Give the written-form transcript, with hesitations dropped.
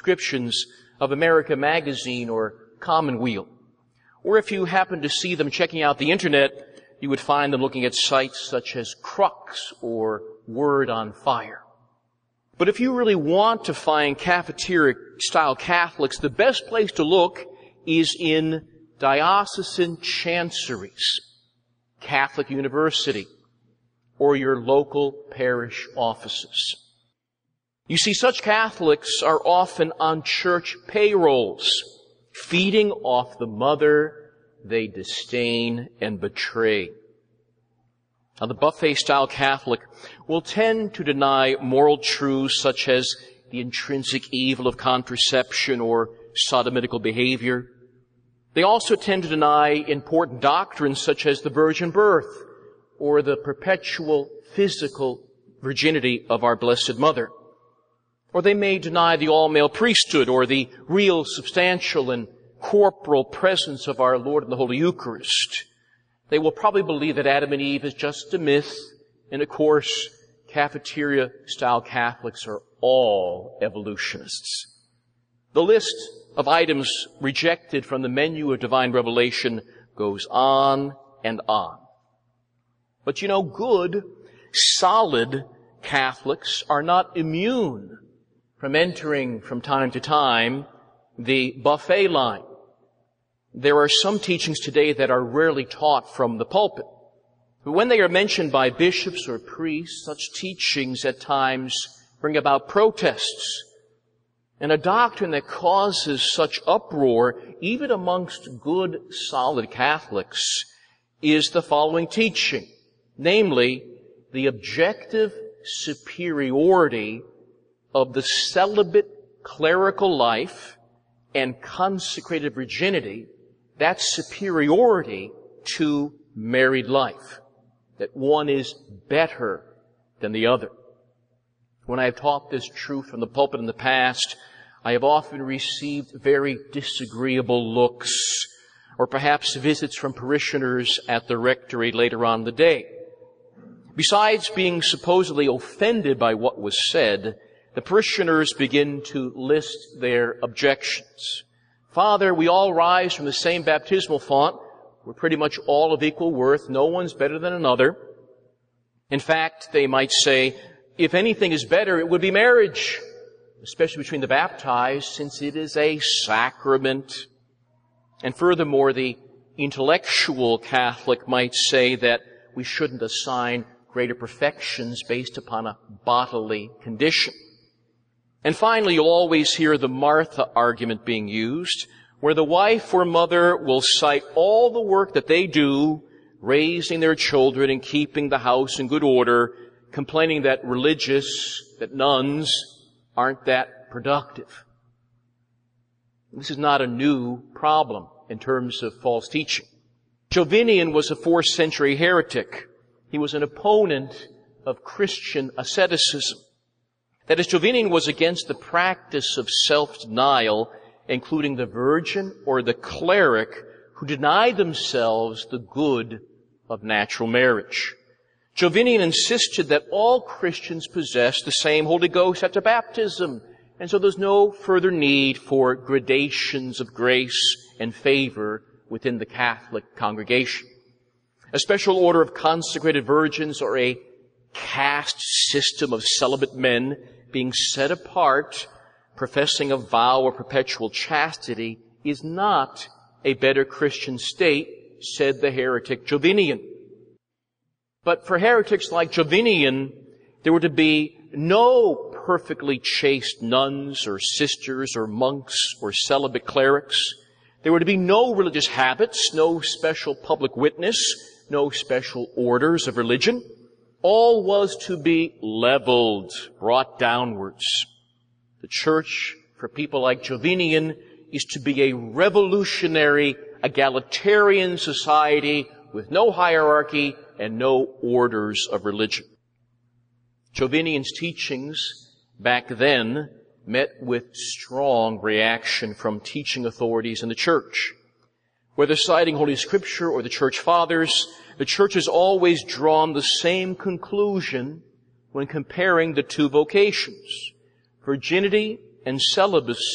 subscriptions of America Magazine or Commonweal. Or if you happen to see them checking out the internet, you would find them looking at sites such as Crux or Word on Fire. But if you really want to find cafeteria-style Catholics, the best place to look is in diocesan chanceries, Catholic University, or your local parish offices. You see, such Catholics are often on church payrolls, feeding off the mother they disdain and betray. Now, the buffet-style Catholic will tend to deny moral truths such as the intrinsic evil of contraception or sodomitical behavior. They also tend to deny important doctrines such as the virgin birth or the perpetual physical virginity of our Blessed Mother. Or they may deny the all-male priesthood or the real, substantial, and corporal presence of our Lord in the Holy Eucharist. They will probably believe that Adam and Eve is just a myth, and of course, cafeteria-style Catholics are all evolutionists. The list of items rejected from the menu of divine revelation goes on and on. But you know, good, solid Catholics are not immune from entering from time to time the buffet line. There are some teachings today that are rarely taught from the pulpit. But when they are mentioned by bishops or priests, such teachings at times bring about protests. And a doctrine that causes such uproar, even amongst good, solid Catholics, is the following teaching. Namely, the objective superiority of the celibate clerical life and consecrated virginity, that superiority to married life, that one is better than the other. When I have taught this truth from the pulpit in the past, I have often received very disagreeable looks, or perhaps visits from parishioners at the rectory later on in the day. Besides being supposedly offended by what was said, the parishioners begin to list their objections. Father, we all rise from the same baptismal font. We're pretty much all of equal worth. No one's better than another. In fact, they might say, if anything is better, it would be marriage, especially between the baptized, since it is a sacrament. And furthermore, the intellectual Catholic might say that we shouldn't assign greater perfections based upon a bodily condition. And finally, you'll always hear the Martha argument being used, where the wife or mother will cite all the work that they do, raising their children and keeping the house in good order, complaining that nuns aren't that productive. This is not a new problem in terms of false teaching. Jovinian was a 4th century heretic. He was an opponent of Christian asceticism. That is, Jovinian was against the practice of self-denial, including the virgin or the cleric who denied themselves the good of natural marriage. Jovinian insisted that all Christians possess the same Holy Ghost after baptism, and so there's no further need for gradations of grace and favor within the Catholic congregation. A special order of consecrated virgins or a caste system of celibate men being set apart, professing a vow of perpetual chastity, is not a better Christian state, said the heretic Jovinian. But for heretics like Jovinian, there were to be no perfectly chaste nuns or sisters or monks or celibate clerics. There were to be no religious habits, no special public witness, no special orders of religion. All was to be leveled, brought downwards. The church, for people like Jovinian, is to be a revolutionary, egalitarian society with no hierarchy and no orders of religion. Jovinian's teachings back then met with strong reaction from teaching authorities in the church. Whether citing Holy Scripture or the Church Fathers, the Church has always drawn the same conclusion when comparing the two vocations. Virginity and celibacy